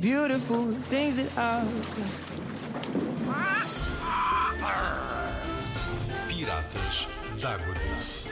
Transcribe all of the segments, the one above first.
beautiful things that are. Piratas d'Água Doce.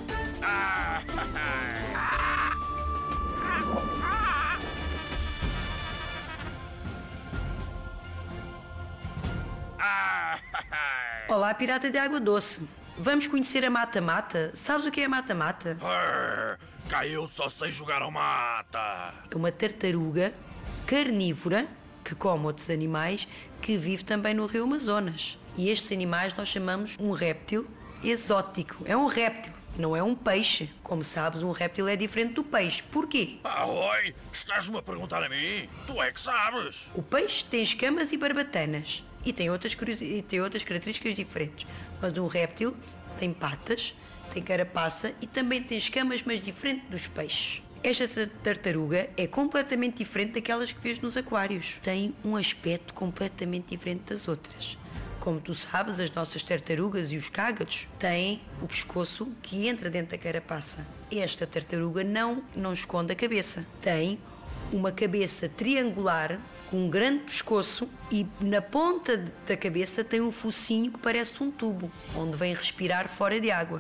Olá, pirata de água doce. Vamos conhecer a mata-mata? Sabes o que é a mata-mata? Cá eu só sei jogar ao mata. É uma tartaruga carnívora que come outros animais, que vive também no rio Amazonas. E estes animais nós chamamos um réptil exótico. É um réptil, não é um peixe. Como sabes, um réptil é diferente do peixe. Porquê? Oi, estás-me a perguntar a mim? Tu é que sabes. O peixe tem escamas e barbatanas e tem outras características diferentes. Mas um réptil tem patas, tem carapaça e também tem escamas, mas diferente dos peixes. Esta tartaruga é completamente diferente daquelas que vês nos aquários. Tem um aspecto completamente diferente das outras. Como tu sabes, as nossas tartarugas e os cágados têm o pescoço que entra dentro da carapaça. Esta tartaruga não esconde a cabeça. Tem uma cabeça triangular com um grande pescoço e na ponta da cabeça tem um focinho que parece um tubo, onde vem respirar fora de água.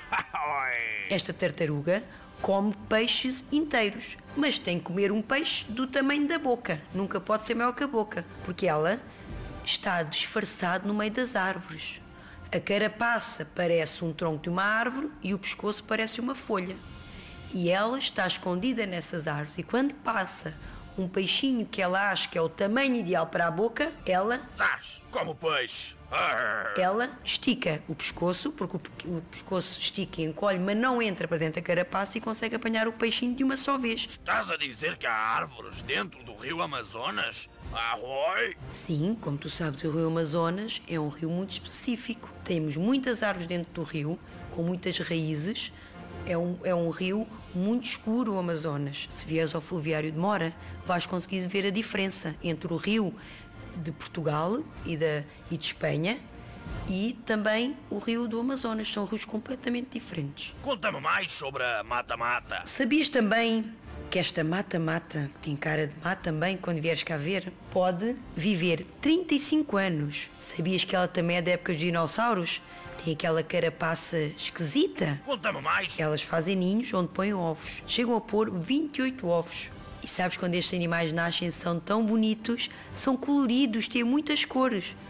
Esta tartaruga come peixes inteiros, mas tem que comer um peixe do tamanho da boca. Nunca pode ser maior que a boca, porque ela está disfarçada no meio das árvores. A carapaça parece um tronco de uma árvore e o pescoço parece uma folha. E ela está escondida nessas árvores e quando passa um peixinho que ela acha que é o tamanho ideal para a boca, ela como peixe. Ela estica o pescoço, porque o pescoço estica e encolhe, mas não entra para dentro da carapaça e consegue apanhar o peixinho de uma só vez. Estás a dizer que há árvores dentro do rio Amazonas? Oi? Sim, como tu sabes, o rio Amazonas é um rio muito específico. Temos muitas árvores dentro do rio, com muitas raízes. É um rio muito escuro, o Amazonas. Se vieres ao fluviário de Mora, vais conseguir ver a diferença entre o rio de Portugal e de Espanha e também o rio do Amazonas. São rios completamente diferentes. Conta-me mais sobre a mata-mata. Sabias também que esta mata-mata, que tem cara de mata também, quando vieres cá ver, pode viver 35 anos. Sabias que ela também é da época dos dinossauros? Tem aquela carapaça esquisita. Conta-me mais. Elas fazem ninhos onde põem ovos. Chegam a pôr 28 ovos. E sabes, quando estes animais nascem são tão bonitos, são coloridos, têm muitas cores.